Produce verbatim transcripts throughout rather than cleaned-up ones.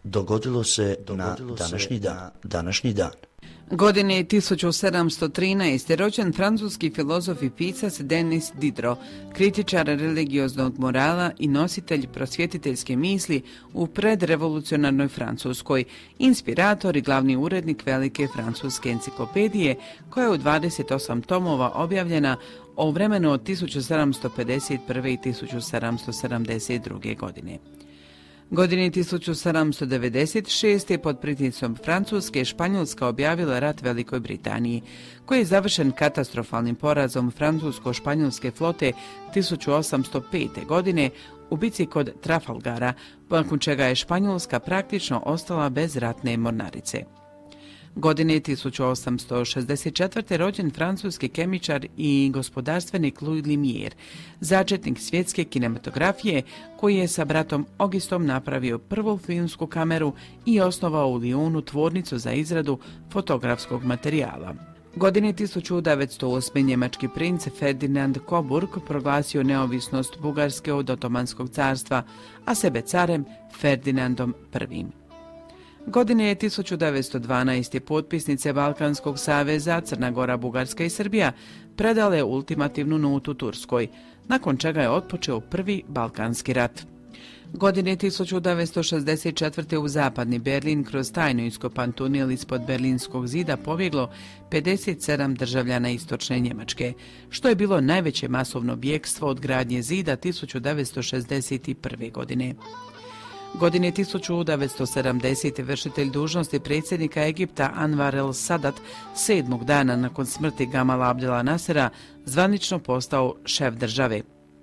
dogodilo se na današnji dan. Današnji dan. Godine tisuću sedamsto trinaeste. rođen francuski filozof i pisac Denis Diderot, kritičar religioznog morala i nositelj prosvjetiteljske misli u predrevolucionarnoj Francuskoj, inspirator i glavni urednik velike francuske enciklopedije koja je u dvadeset osam tomova objavljena o vremenu od tisuću sedamsto pedeset prve. i tisuću sedamsto sedamdeset druge. godine. Godine tisuću sedamsto devedeset šeste. pod pritiskom Francuske Španjolska objavila rat Velikoj Britaniji, koji je završen katastrofalnim porazom francusko-španjolske flote tisuću osamsto pete. godine u bici kod Trafalgara, nakon čega je Španjolska praktično ostala bez ratne mornarice. Godine tisuću osamsto šezdeset četvrte. rođen francuski kemičar i gospodarstvenik Louis Lumière, začetnik svjetske kinematografije, koji je sa bratom Augustom napravio prvu filmsku kameru i osnovao u Lyonu tvornicu za izradu fotografskog materijala. Godine tisuću devetsto osme. njemački princ Ferdinand Coburg proglasio neovisnost Bugarske od Otomanskog carstva, a sebe carem Ferdinandom prvim. Godine je tisuću devetsto dvanaeste. potpisnice Balkanskog saveza Crna Gora, Bugarska i Srbija predale ultimativnu notu Turskoj, nakon čega je otpočeo prvi Balkanski rat. Godine tisuću devetsto šezdeset četvrte. u zapadni Berlin kroz tajno iskopan tunel ispod Berlinskog zida pobjeglo pedeset sedam državljana istočne Njemačke, što je bilo najveće masovno bjegstvo od gradnje zida tisuću devetsto šezdeset prve. godine. Godine tisuću devetsto sedamdesete. vršitelj dužnosti predsjednika Egipta Anwar el-Sadat sedmog dana nakon smrti Gamala Abdela Nasera zvanično postao šef države.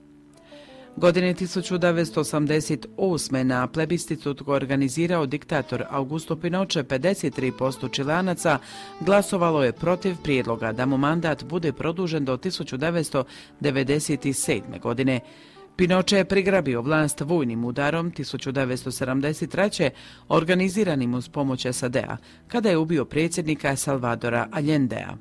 Godine tisuću devetsto osamdeset osme. na plebiscitu koji organizirao diktator Augusto Pinochet, pedeset tri posto Čilanaca glasovalo je protiv prijedloga da mu mandat bude produžen do tisuću devetsto devedeset sedme. godine. Pinochet je prigrabio vlast vojnim udarom tisuću devetsto sedamdeset treće. organiziranim uz pomoć S A D-a, kada je ubio predsjednika Salvadora Allendea.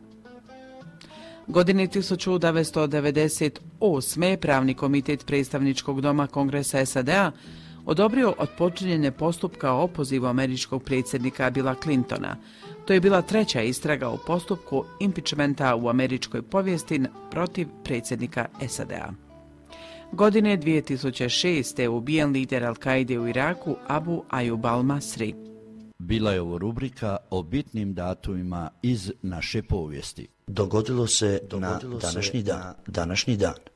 Godine tisuću devetsto devedeset osme. pravni komitet predstavničkog doma Kongresa S A D-a odobrio otpočinjenje postupka o opozivu američkog predsjednika Billa Clintona. To je bila treća istraga u postupku impičmenta u američkoj povijesti protiv predsjednika S A D-a. Godine dvije tisuće šeste. ubijen lider Al-Kaide u Iraku Abu Ayyub al-Masri. Bila je ovo rubrika o bitnim datumima iz naše povijesti. Dogodilo se na današnji dan. Današnji dan.